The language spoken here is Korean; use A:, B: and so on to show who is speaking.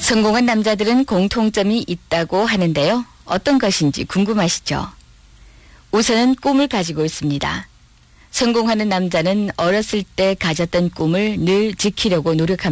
A: 성공한 남자들은 공통점이 있다고 하는데요. 어떤 것인지 궁금하시죠? 우선은 꿈을 가지고 있습니다. 성공하는 남자는 어렸을 때 가졌던 꿈을 늘 지키려고 노력합니다.